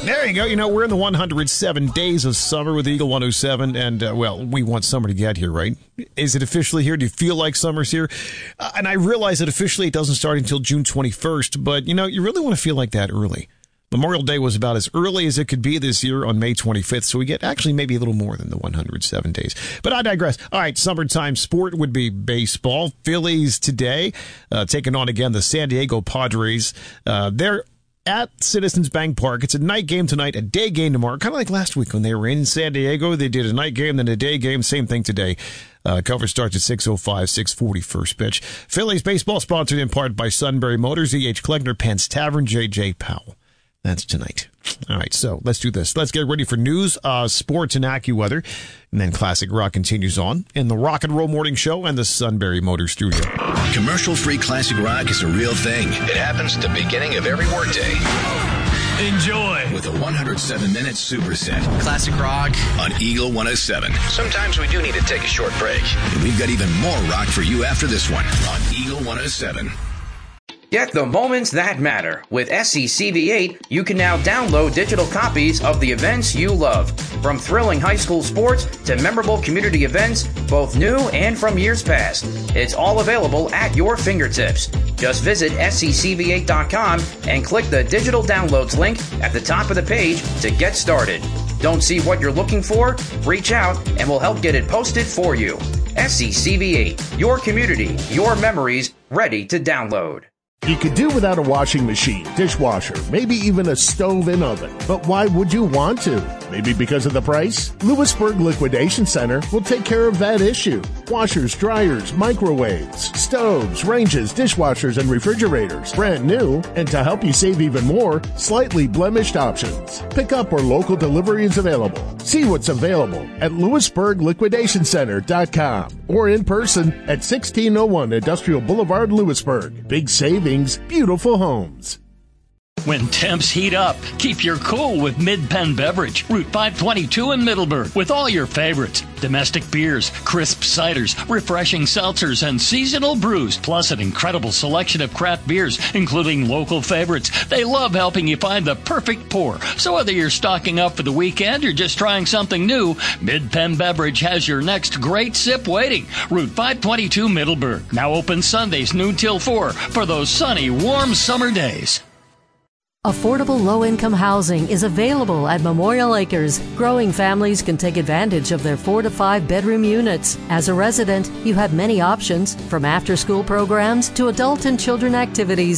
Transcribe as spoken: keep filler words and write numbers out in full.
There you go. You know, we're in the one hundred seven days of summer with Eagle one oh seven, and, uh, well, we want summer to get here, right? Is it officially here? Do you feel like summer's here? Uh, and I realize that officially it doesn't start until June twenty-first, but, you know, you really want to feel like that early. Memorial Day was about as early as it could be this year on May twenty-fifth, so we get actually maybe a little more than the one hundred seven days. But I digress. All right, summertime sport would be baseball. Phillies today uh, taking on again the San Diego Padres. Uh, they're at Citizens Bank Park. It's a night game tonight, a day game tomorrow. Kind of like last week when they were in San Diego. They did a night game, then a day game. Same thing today. Uh, cover starts at six oh five, six forty first pitch. Phillies baseball sponsored in part by Sunbury Motors, E H. Klegner, Pence Tavern, J J. Powell. That's tonight. All right, so let's do this. Let's get ready for news, uh, sports, and AccuWeather. And then Classic Rock continues on in the Rock and Roll Morning Show and the Sunbury Motor Studio. Commercial-free Classic Rock is a real thing. It happens at the beginning of every workday. Enjoy with a one hundred seven minute superset. Classic Rock on Eagle one oh seven. Sometimes we do need to take a short break. And we've got even more rock for you after this one on Eagle one oh seven. Get the moments that matter. With S C C V eight, you can now download digital copies of the events you love. From thrilling high school sports to memorable community events, both new and from years past. It's all available at your fingertips. Just visit S C C V eight dot com and click the digital downloads link at the top of the page to get started. Don't see what you're looking for? Reach out and we'll help get it posted for you. S C C V eight, your community, your memories, ready to download. You could do without a washing machine, dishwasher, maybe even a stove and oven. But why would you want to? Maybe because of the price? Lewisburg Liquidation Center will take care of that issue. Washers, dryers, microwaves, stoves, ranges, dishwashers, and refrigerators. Brand new, and to help you save even more, slightly blemished options. Pick up or local delivery is available. See what's available at Lewisburg Liquidation Center dot com or in person at sixteen oh one Industrial Boulevard, Lewisburg. Big savings, beautiful homes. When temps heat up, keep your cool with Mid-Penn Beverage, Route five twenty-two in Middleburg, with all your favorites. Domestic beers, crisp ciders, refreshing seltzers, and seasonal brews, plus an incredible selection of craft beers, including local favorites. They love helping you find the perfect pour. So whether you're stocking up for the weekend or just trying something new, Mid-Penn Beverage has your next great sip waiting. Route five twenty-two Middleburg, now open Sundays noon till four for those sunny, warm summer days. Affordable low-income housing is available at Memorial Acres. Growing families can take advantage of their four to five bedroom units. As a resident, you have many options, from after-school programs to adult and children activities.